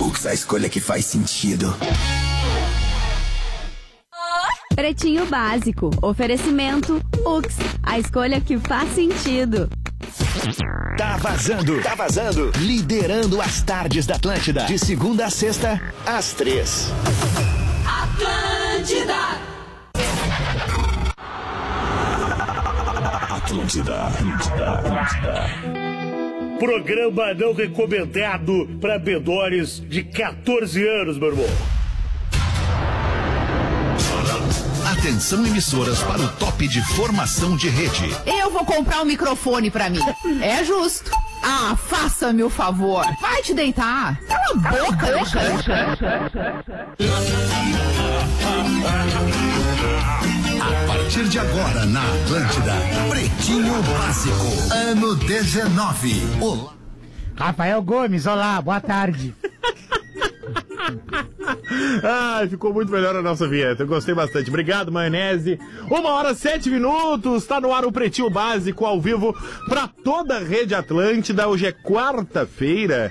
Ux, a escolha que faz sentido. Pretinho Básico. Oferecimento Ux, a escolha que faz sentido. Tá vazando. Liderando as tardes da Atlântida. De segunda a sexta, às 3. Atlântida. Programa não recomendado para menores de 14 anos, meu irmão. Atenção, emissoras, para o top de formação de rede. Eu vou comprar um microfone pra mim. É justo. Ah, faça-me o favor. Vai te deitar. Cala a boca, A partir de agora, na Atlântida, Pretinho Básico, ano 19. Olá. Rafael Gomes, olá, boa tarde. Ficou muito melhor a nossa vinheta. Eu gostei bastante. Obrigado, Maionese. 1h07, tá no ar o Pretinho Básico ao vivo pra toda a rede Atlântida. Hoje é quarta-feira,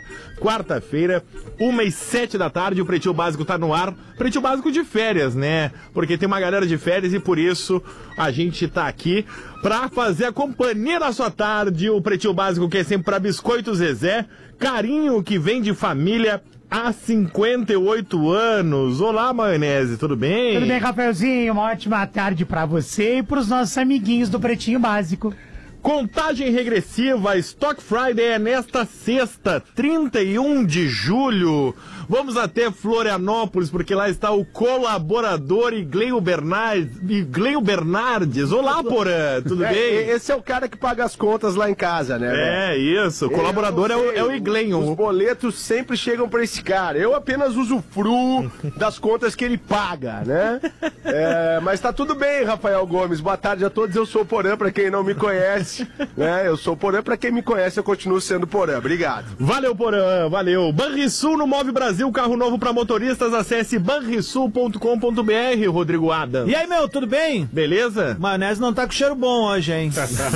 1h07 da tarde. O Pretinho Básico tá no ar. Pretinho Básico de férias, né? Porque tem uma galera de férias e por isso a gente tá aqui pra fazer a companhia da sua tarde. O Pretinho Básico que é sempre pra Biscoito Zezé. Carinho que vem de família há 58 anos. Olá, Maionese, tudo bem? Tudo bem, Rafaelzinho? Uma ótima tarde pra você e pros nossos amiguinhos do Pretinho Básico. Contagem regressiva, Stock Friday é nesta sexta, 31 de julho. Vamos até Florianópolis, porque lá está o colaborador Igleio Bernardes. Olá, Porã, tudo bem? Esse é o cara que paga as contas lá em casa, né? É, isso, o colaborador é o Igleio. Os boletos sempre chegam pra esse cara. Eu apenas usufruo das contas que ele paga, né? Mas tá tudo bem, Rafael Gomes. Boa tarde a todos, eu sou o Porã, pra quem não me conhece. Eu sou o Porã, pra quem me conhece eu continuo sendo Porã, obrigado. Valeu, Porã, valeu. Banrisul no Move Brasil, carro novo pra motoristas, acesse banrisul.com.br, Rodrigo Adam. E aí, meu, tudo bem? Beleza? Maionese não tá com cheiro bom hoje, hein?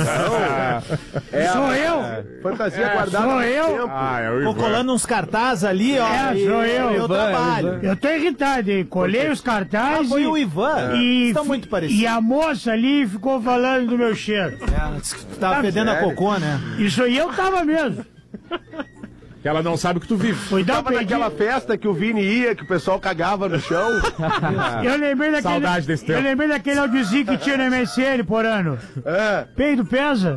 Sou eu? Fantasia guardada. Sou eu? Tô colando uns cartazes ali, ó. Sou eu. Eu trabalho. Eu tô irritado, hein? Colhei os cartazes. Foi o Ivan. Estão muito parecidos. E a moça ali ficou falando do meu cheiro. Tava fedendo a cocô, né? Isso aí eu tava mesmo. Que ela não sabe que tu vive. Foi dar Tava naquela festa que o Vini ia, que o pessoal cagava no chão. Eu lembrei daquele. Saudade desse tempo. Eu lembrei daquele audiozinho que tinha no MSN por ano. Peido pesa?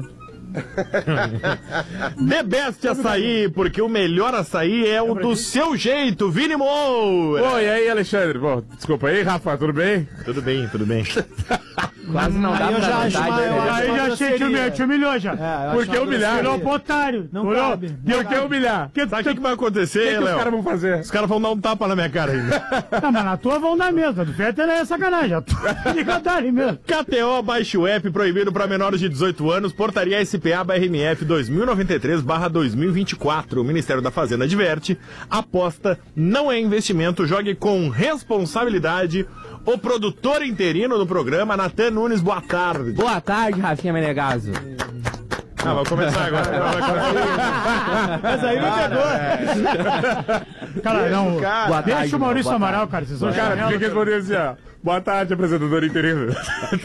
The Best Açaí, porque o melhor açaí é o do seu jeito, Vini Moura. Oi, e aí, Alexandre? Bom, desculpa aí, Rafa, tudo bem? Tudo bem. Quase não dá pra Aí já achei que te humilhou já. Por que humilhar? Virou otário. Não cabe. Por que humilhar? Sabe o que vai acontecer, O que Léo? os caras vão fazer? Os caras vão dar um tapa na minha cara ainda. Não, mas na tua vão dar mesmo. A do Fetter é sacanagem. De cantarem mesmo. KTO, baixe o app, proibido para menores de 18 anos, portaria SPA/RMF 2093/2024. O Ministério da Fazenda adverte, aposta não é investimento, jogue com responsabilidade. O produtor interino do programa, Natan Nunes, boa tarde. Boa tarde, Rafinha Menegaso. Vai começar agora. Mas aí me pegou. Cara, não. Boa tarde, Deixa o Maurício Amaral, cara. Vocês vão Cara, tem que responder assim, ó. Boa tarde, apresentador interino.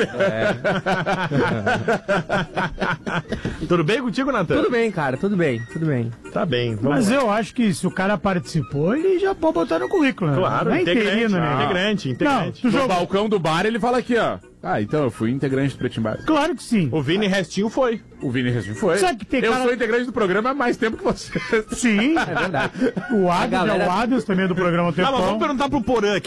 Tudo bem contigo, Natan? Tudo bem, cara, tudo bem. Tá bem. Vamos Mas lá. eu acho que se o cara participou, ele já pode botar no currículo, né? Claro, não é integrante, interino, né? integrante. Não, tu No jogou. balcão do bar, ele fala aqui, ó. Então eu fui integrante do Pretinho Básico. Claro que sim. O Vini Restinho foi. O Vini Restinho foi. Sabe que tem Eu cara- sou integrante do programa há mais tempo que você. Sim. É verdade. O Adams galera- é o Adams também do programa Não, mas vamos Tempão. perguntar pro Porã aqui.